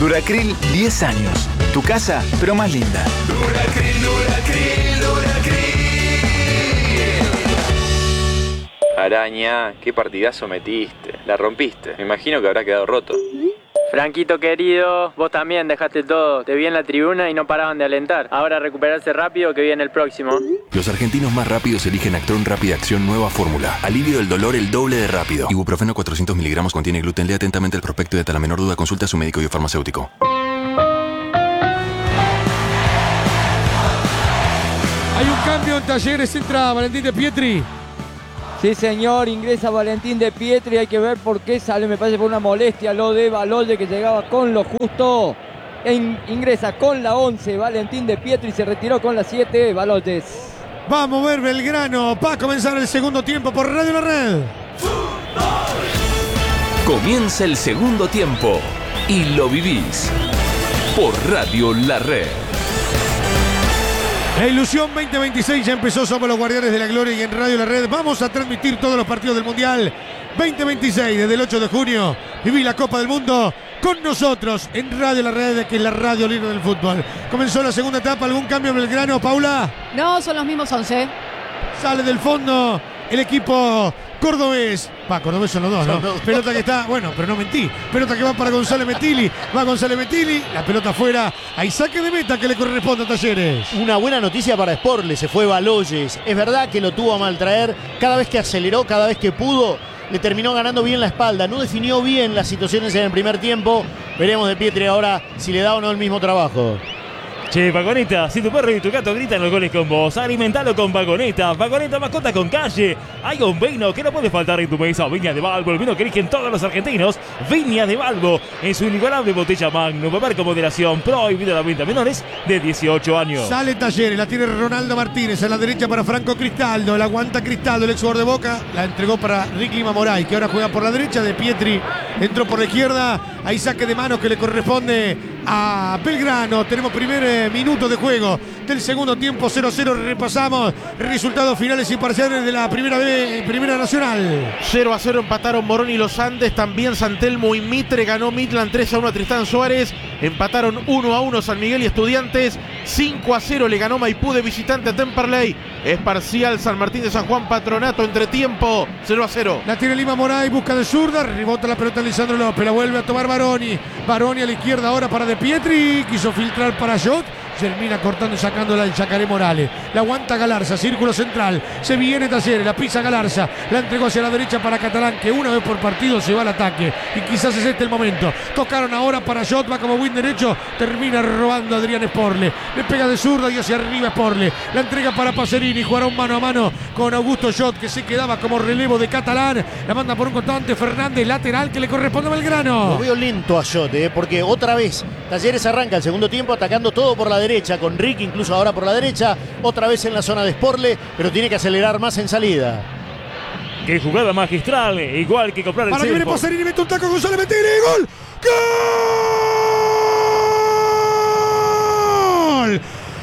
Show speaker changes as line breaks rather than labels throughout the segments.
Duracril 10 años. Tu casa, pero más linda.
Duracril, Duracril, Duracril.
Araña, qué partidazo metiste. La rompiste. Me imagino que habrá quedado roto.
Franquito querido, vos también dejaste todo. Te vi en la tribuna y no paraban de alentar. Ahora recuperarse rápido que viene el próximo.
Los argentinos más rápidos eligen Actron Rápida Acción nueva fórmula. Alivio del dolor el doble de rápido. Ibuprofeno 400 miligramos contiene gluten. Lea atentamente el prospecto y ante la menor duda consulta a su médico y farmacéutico.
Hay un cambio en Talleres, entra Valentín de Pietri.
Sí, señor, ingresa Valentín de Pietri. Hay que ver por qué sale, me parece por una molestia lo de Baloye, que llegaba con lo justo. Ingresa con la 11 Valentín de Pietri, se retiró con la 7 Baloyes.
Va a mover Belgrano, va a comenzar el segundo tiempo por Radio La Red.
Comienza el segundo tiempo y lo vivís por Radio La Red.
La ilusión 2026 ya empezó. Somos los Guardianes de la Gloria y en Radio La Red vamos a transmitir todos los partidos del Mundial 2026 desde el 8 de junio. Viví la Copa del Mundo con nosotros en Radio La Red, que es la radio líder del fútbol. Comenzó la segunda etapa. ¿Algún cambio en Belgrano, Paula?
No, son los mismos 11.
Sale del fondo el equipo cordobés. Cordobés son los dos, ¿no? Pelota que está, bueno, pero no mentí. Pelota que va para González Metilli. Va González Metilli, la pelota afuera. Hay saque de meta que le corresponde a Talleres.
Una buena noticia para Sportle, se fue Baloyes. Es verdad que lo tuvo a mal traer. Cada vez que aceleró, cada vez que pudo, le terminó ganando bien la espalda. No definió bien las situaciones en el primer tiempo. Veremos de Pietri ahora si le da o no el mismo trabajo.
Che, Vagoneta, si tu perro y tu gato gritan los goles con vos, alimentalo con Vagoneta. Vagoneta, mascota con calle. Hay un vino que no puede faltar en tu mesa. Viña de Balbo, el vino que eligen todos los argentinos. Viña de Balbo, en su inigualable botella Magnum. Beber con moderación, prohibido la venta a menores de 18 años.
Sale Talleres, la tiene Ronaldo Martínez a la derecha para Franco Cristaldo. La aguanta Cristaldo, el ex jugador de Boca. La entregó para Ricky Lima Moray, que ahora juega por la derecha. De Pietri entró por la izquierda. Hay saque de manos que le corresponde a Belgrano. Tenemos primer minuto de juego del segundo tiempo. 0-0. Repasamos resultados finales y parciales de la Primera Nacional.
0-0 empataron Morón y Los Andes. También San Telmo y Mitre. Ganó Midland 3-1 a Tristán Suárez. Empataron 1-1 San Miguel y Estudiantes. 5-0 le ganó Maipú de visitante a Temperley. Es parcial San Martín de San Juan Patronato. Entretiempo 0-0.
La tiene Lima Moray, busca de zurda. Rebota la pelota Lisandro López. La vuelve a tomar Baroni. Baroni a la izquierda ahora para De Pietri. Quiso filtrar para Jot. Termina cortando y sacándola el Chacaré Morales. La aguanta Galarza, círculo central. Se viene Talleres, la pisa Galarza. La entregó hacia la derecha para Catalán, que una vez por partido se va al ataque. Y quizás es este el momento. Tocaron ahora para Jot, va como buen derecho. Termina robando a Adrián Sporle. Le pega de zurda y hacia arriba Sporle. La entrega para Pacerini. Jugará un mano a mano con Augusto Jot, que se quedaba como relevo de Catalán. La manda por un constante Fernández, lateral que le corresponde a Belgrano.
Lo veo lento a Jot, porque otra vez Talleres arranca el segundo tiempo atacando todo por la derecha, con Ricky incluso ahora por la derecha, otra vez en la zona de Sporle, pero tiene que acelerar más en salida.
Qué jugada magistral, igual que comprar el
para que viene Pacerini, mete un taco González Metilli, ¡gol! ¡Gol! ¡Gol!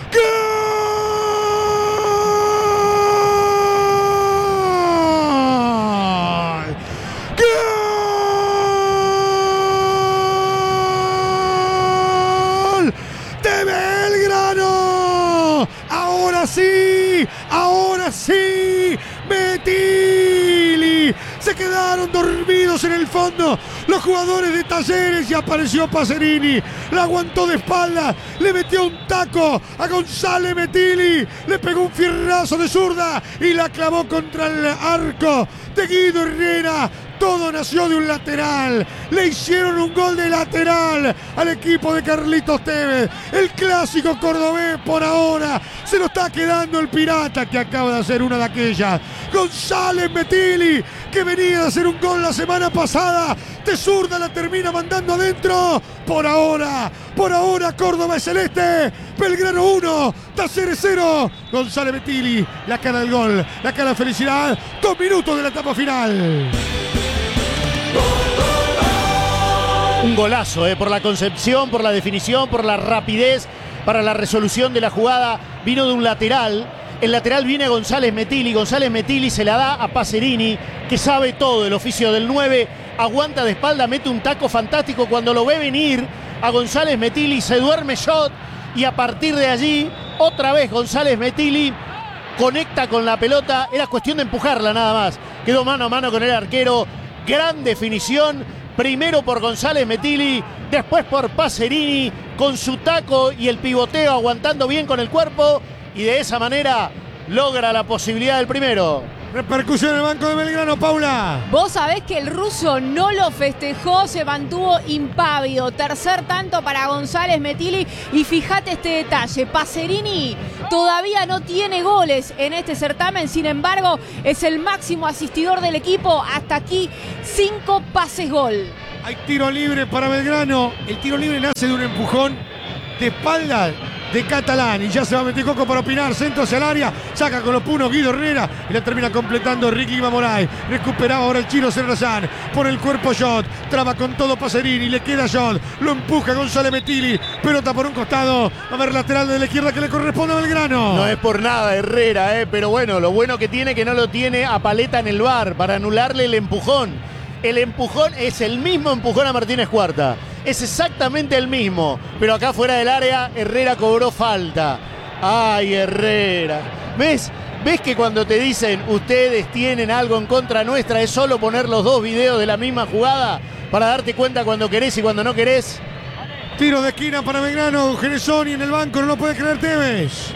Ahora sí, Metilli. Se quedaron dormidos en el fondo los jugadores de Talleres y apareció Pacerini. La aguantó de espalda, le metió un taco a González Metilli, le pegó un fierrazo de zurda y la clavó contra el arco de Guido Herrera. Todo nació de un lateral. Le hicieron un gol de lateral al equipo de Carlitos Tevez. El clásico cordobés por ahora. Se lo está quedando el Pirata, que acaba de hacer una de aquellas. González Metilli, que venía de hacer un gol la semana pasada. De zurda la termina mandando adentro. Por ahora Córdoba es celeste. Belgrano 1, Talleres 0. González Metilli, la cara del gol, la cara de felicidad. 2 minutos de la etapa final.
Un golazo, por la concepción, por la definición, por la rapidez, para la resolución de la jugada. Vino de un lateral. El lateral viene a González Metilli. González Metilli se la da a Pacerini, que sabe todo el oficio del 9. Aguanta de espalda, mete un taco fantástico. Cuando lo ve venir, a González Metilli, se duerme Shot y a partir de allí, otra vez González Metilli conecta con la pelota, era cuestión de empujarla nada más. Quedó mano a mano con el arquero, gran definición, primero por González Metilli, después por Pacerini, con su taco y el pivoteo aguantando bien con el cuerpo, y de esa manera logra la posibilidad del primero.
Repercusión en el banco de Belgrano, Paula.
Vos sabés que el ruso no lo festejó, se mantuvo impávido. Tercer tanto para González Metilli. Y fíjate este detalle, Pacerini todavía no tiene goles en este certamen, sin embargo es el máximo asistidor del equipo. Hasta aquí 5 pases gol.
Hay tiro libre para Belgrano. El tiro libre nace de un empujón de espalda de Catalán y ya se va a meter Coco para opinar, centro hacia el área, saca con los puños Guido Herrera y la termina completando Ricky Lima Moray. Recuperaba ahora el chino Serrazán, por el cuerpo Shot, traba con todo Pacerini, le queda Shot, lo empuja González Metilli, pelota por un costado, va a haber lateral de la izquierda que le corresponde a Belgrano.
No es por nada Herrera, pero bueno, lo bueno que tiene que no lo tiene a Paleta en el VAR para anularle el empujón. El empujón es el mismo empujón a Martínez Cuarta. Es exactamente el mismo. Pero acá fuera del área, Herrera cobró falta. ¡Ay, Herrera! ¿Ves que cuando te dicen ustedes tienen algo en contra nuestra es solo poner los dos videos de la misma jugada para darte cuenta cuando querés y cuando no querés?
Tiro de esquina para Belgrano. Genesoni en el banco, no lo puede creer Tevez.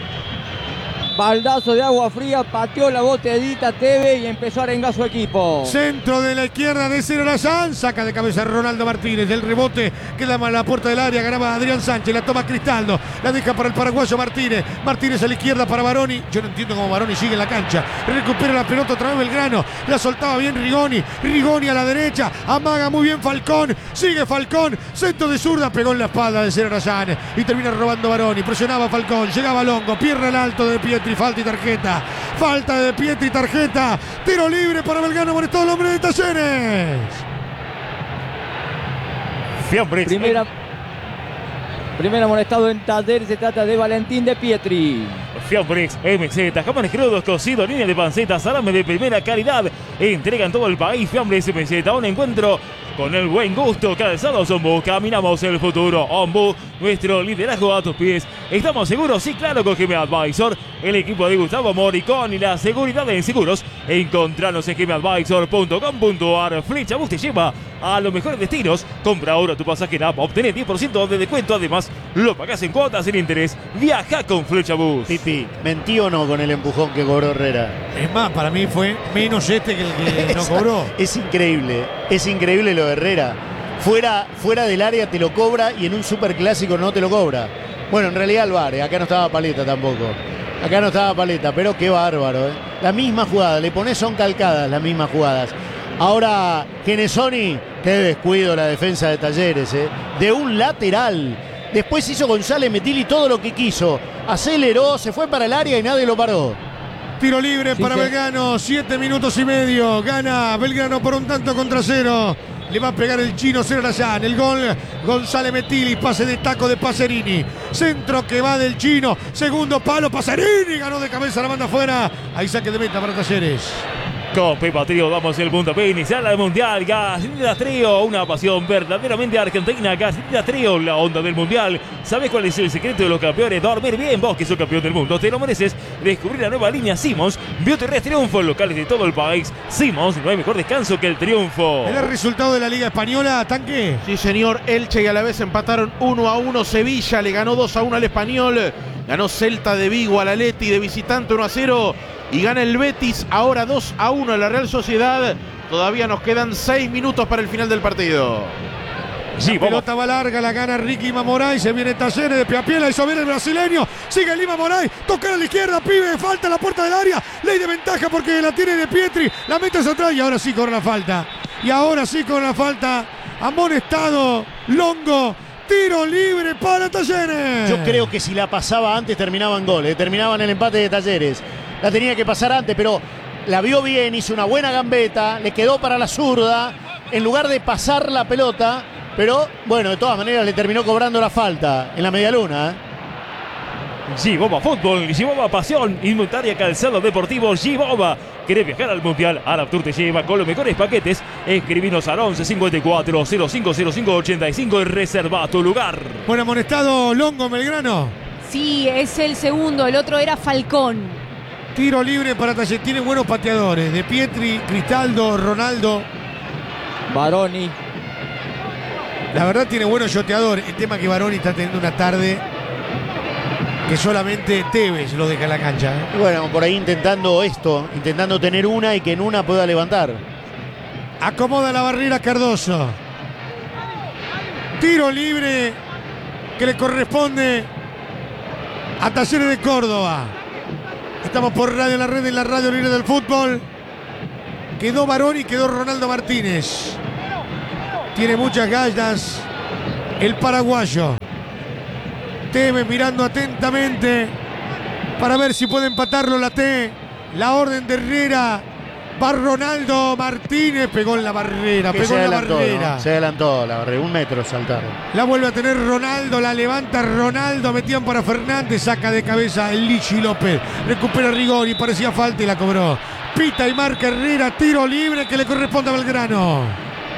Baldazo de agua fría, pateó la botellita Tevez y empezó a arengar su equipo.
Centro de la izquierda de Serrazán, saca de cabeza Ronaldo Martínez, el rebote queda a la puerta del área, ganaba Adrián Sánchez, la toma Cristaldo, la deja para el paraguayo Martínez, Martínez a la izquierda para Baroni, yo no entiendo cómo Baroni sigue en la cancha, recupera la pelota otra vez Belgrano, la soltaba bien Rigoni a la derecha, amaga muy bien Falcón, sigue Falcón, centro de zurda, pegó en la espalda de Serrazán y termina robando Baroni, presionaba Falcón, llegaba Longo, pierna al alto de Pietri, falta y tarjeta, falta de Pietri, tarjeta, tiro libre para Belgrano, molestó el hombre de Talleres.
Fiambres.
Primera molestado en Talleres, se trata de Valentín de Pietri.
Fiambres, MZ, jamones crudos, cocidos, línea de panceta, salame de primera calidad. Entrega en todo el país Fiambres MZ, un encuentro con el buen gusto. Calzados Ombu, caminamos el futuro. Ombu, nuestro liderazgo a tus pies. ¿Estamos seguros? Sí, claro, con GM Advisor, el equipo de Gustavo Moricón y la seguridad en seguros. Encontranos en gmadvisor.com.ar. Flecha Bus te lleva a los mejores destinos. Compra ahora tu pasaje en app, obtener 10% de descuento. Además, lo pagás en cuotas sin interés. Viaja con Flecha Bus.
Pipi, ¿mentí o no con el empujón que cobró Herrera?
Es más, para mí fue menos que el que no cobró.
Es increíble lo de Herrera. Fuera del área te lo cobra y en un superclásico no te lo cobra. Bueno, en realidad el VAR, acá no estaba Paleta tampoco. Acá no estaba Paleta, pero qué bárbaro. La misma jugada, le pones, son calcadas las mismas jugadas. Ahora, Genesoni, qué descuido la defensa de Talleres, de un lateral. Después hizo González Metilli todo lo que quiso. Aceleró, se fue para el área y nadie lo paró.
Tiro libre para Belgrano, 7 minutos y medio. Gana Belgrano por 1-0. Le va a pegar el chino Serrazán. El gol, González Metilli, pase de taco de Pacerini. Centro que va del chino. Segundo palo, Pacerini ganó de cabeza, la manda afuera. Ahí saque de meta para Talleres.
Con Pepa Trío damos el puntapié inicial al Mundial. Gasolineras Trío, una pasión verdaderamente argentina. Gasolineras Trío, la onda del Mundial. ¿Sabes cuál es el secreto de los campeones? Dormir bien. Vos que sos campeón del mundo, te lo mereces. Descubrir la nueva línea Simons. Bioterres Triunfo en locales de todo el país. Simons, no hay mejor descanso que el triunfo.
¿El resultado de la Liga Española, Tanque?
Sí, señor. Elche y a la vez empataron 1-1. Sevilla le ganó 2-1 al Español. Ganó Celta de Vigo al Atleti de visitante 1-0. Y gana el Betis ahora 2-1 a la Real Sociedad. Todavía nos quedan 6 minutos para el final del partido.
Sí, la pelota va larga, la gana Ricky Lima Moray. Se viene Talleres de pie a pie, la hizo bien el brasileño. Sigue Lima Moray, toca a la izquierda, pibe, falta en la puerta del área. Ley de ventaja porque la tiene de Pietri. La mete hacia atrás y ahora sí corre la falta. Amonestado Longo. Tiro libre para Talleres.
Yo creo que si la pasaba antes terminaban goles, terminaban el empate de Talleres. La tenía que pasar antes, pero la vio bien, hizo una buena gambeta, le quedó para la zurda, en lugar de pasar la pelota, pero bueno, de todas maneras le terminó cobrando la falta en la medialuna.
Giboba Fútbol, Giboba Pasión, Indumentaria Calzado Deportivo Giboba. ¿Querés viajar al Mundial? Araptur te lleva con los mejores paquetes. Escribinos al 11 54 0505 85 y reserva tu lugar.
Buen amonestado Longo Belgrano.
Sí, es el segundo, el otro era Falcón.
Tiro libre para Talleres. Tiene buenos pateadores. De Pietri, Cristaldo, Ronaldo.
Baroni.
La verdad tiene buenos yoteadores. El tema que Baroni está teniendo una tarde que solamente Tevez lo deja en la cancha.
Bueno, por ahí intentando tener una y que en una pueda levantar.
Acomoda la barrera Cardoso. Tiro libre que le corresponde a Talleres de Córdoba. Estamos por Radio La Red, en la Radio Libre del Fútbol. Quedó Baroni, quedó Ronaldo Martínez. Tiene muchas ganas el paraguayo. Tevez mirando atentamente para ver si puede empatarlo la T. La orden de Herrera. Va Ronaldo Martínez. Pegó en la barrera. Pegó en la barrera.
¿No? Se adelantó la barrera. 1 metro saltaron.
La vuelve a tener Ronaldo. La levanta Ronaldo. Metían para Fernández. Saca de cabeza el Lichi López. Recupera Rigori. Parecía falta y la cobró. Pita y marca Herrera. Tiro libre que le corresponde a Belgrano.